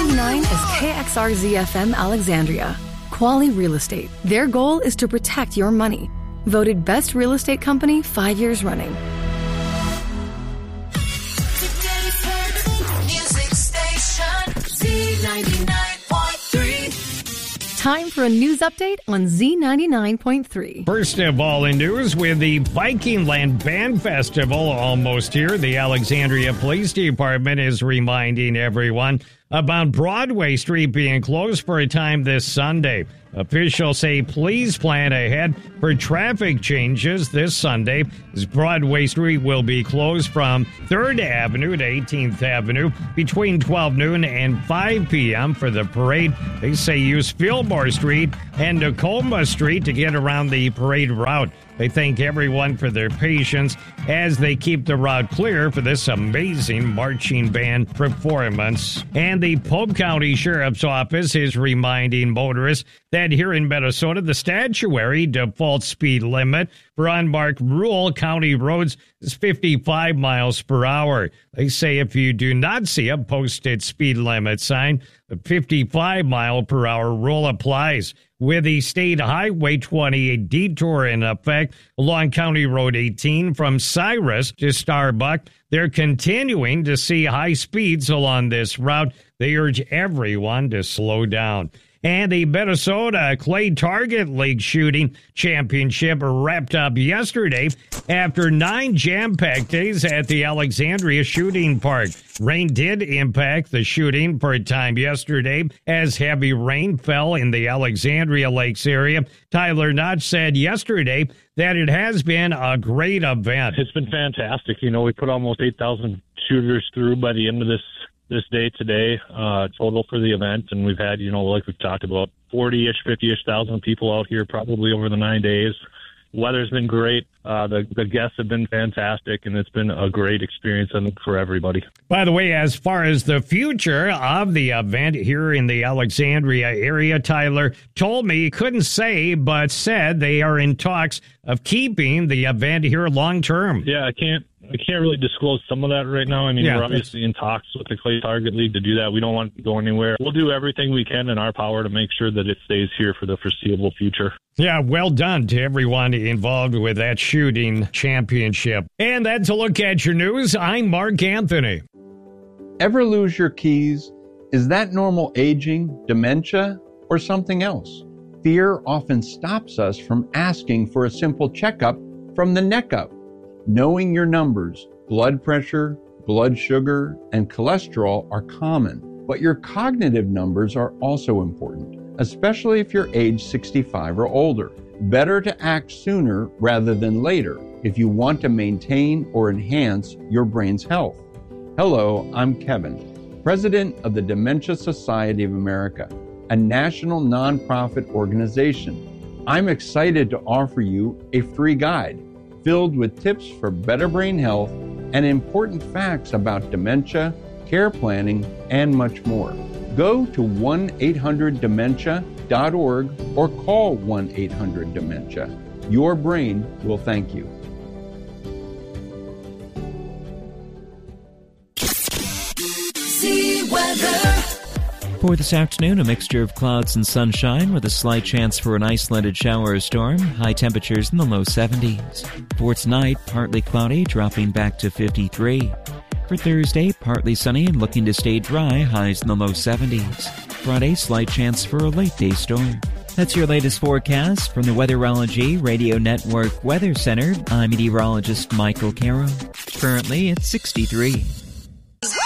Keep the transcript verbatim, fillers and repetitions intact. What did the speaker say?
ninety-nine is K X R Z F M Alexandria. Quali Real Estate. Their goal is to protect your money. Voted Best Real Estate Company five years running. Music station Z ninety-nine point three. Time for a news update on Z ninety-nine point three. First of all, in news, with the Vikingland Band Festival almost here, the Alexandria Police Department is reminding everyone about Broadway Street being closed for a time this Sunday. Officials say please plan ahead for traffic changes this Sunday, as Broadway Street will be closed from third Avenue to eighteenth Avenue between twelve noon and five p.m. for the parade. They say use Fillmore Street and Tacoma Street to get around the parade route. They thank everyone for their patience as they keep the route clear for this amazing marching band performance. And the Polk County Sheriff's Office is reminding motorists that here in Minnesota, the statutory default speed limit for unmarked rural county roads is fifty-five miles per hour. They say if you do not see a posted speed limit sign, the fifty-five mile per hour rule applies. With the State Highway twenty-eight detour in effect along County Road eighteen from Cyrus to Starbuck, they're continuing to see high speeds along this route. They urge everyone to slow down. And the Minnesota Clay Target League Shooting Championship wrapped up yesterday after nine jam-packed days at the Alexandria Shooting Park. Rain did impact the shooting for a time yesterday as heavy rain fell in the Alexandria Lakes area. Tyler Notch said yesterday that it has been a great event. It's been fantastic. You know, we put almost eight thousand shooters through by the end of this this day today, uh, total for the event. And we've had, you know, like we've talked about, forty-ish, fifty-ish thousand people out here probably over the nine days. Weather's been great. Uh, the, the guests have been fantastic, and it's been a great experience for everybody. By the way, as far as the future of the event here in the Alexandria area, Tyler told me he couldn't say, but said they are in talks of keeping the event here long term. Yeah, I can't. I can't really disclose some of that right now. I mean, yeah, we're obviously in talks with the Clay Target League to do that. We don't want to go anywhere. We'll do everything we can in our power to make sure that it stays here for the foreseeable future. Yeah, well done to everyone involved with that shooting championship. And that's a look at your news. I'm Mark Anthony. Ever lose your keys? Is that normal aging, dementia, or something else? Fear often stops us from asking for a simple checkup from the neck up. Knowing your numbers, blood pressure, blood sugar, and cholesterol are common, but your cognitive numbers are also important, especially if you're age sixty-five or older. Better to act sooner rather than later if you want to maintain or enhance your brain's health. Hello, I'm Kevin, president of the Dementia Society of America, a national nonprofit organization. I'm excited to offer you a free guide filled with tips for better brain health and important facts about dementia, care planning, and much more. Go to one eight hundred dementia dot org or call one eight hundred dementia. Your brain will thank you. Z weather. For this afternoon, a mixture of clouds and sunshine with a slight chance for an isolated shower or storm. High temperatures in the low seventies. For tonight, partly cloudy, dropping back to fifty-three. For Thursday, partly sunny and looking to stay dry, highs in the low seventies. Friday, slight chance for a late day storm. That's your latest forecast from the Weatherology Radio Network Weather Center. I'm meteorologist Michael Carroll. Currently, it's sixty-three.